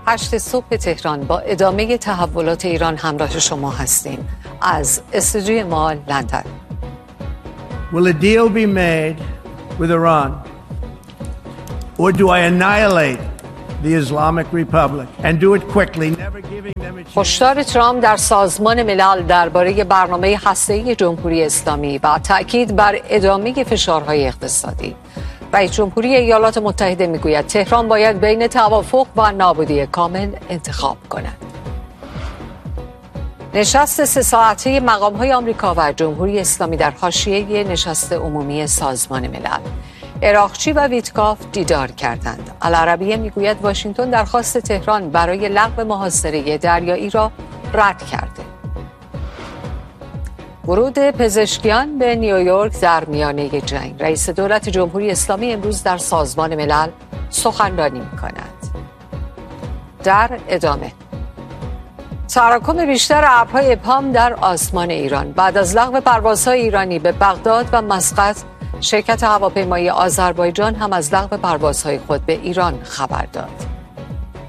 8 صبح تهران با ادامه تحولات ایران همراه شما هستیم از استودیوی ما لندن. Will a deal be made with Iran or do I annihilate the Islamic Republic and do it quickly, never giving them a chance? هشدار ترامپ در سازمان ملل درباره برنامه هسته‌ای جمهوری اسلامی و تأکید بر ادامه فشارهای اقتصادی. رئیس جمهوری ایالات متحده میگوید تهران باید بین توافق و نابودی کامل انتخاب کند. نشست 3 ساعته مقام‌های آمریکا و جمهوری اسلامی در حاشیه نشست عمومی سازمان ملل. اراغچی و ویتکاف دیدار کردند. العربیه میگوید واشنگتن درخواست تهران برای لغو محاصره دریایی را رد کرده. ورود پزشکیان به نیویورک در میانه جنگ. رئیس دولت جمهوری اسلامی امروز در سازمان ملل سخنرانی می‌کند. در ادامه تراکم بیشتر ابرهای ابهام در آسمان ایران. بعد از لغو پروازهای ایرانی به بغداد و مسقط، شرکت هواپیمایی آذربایجان هم از لغو پروازهای خود به ایران خبر داد.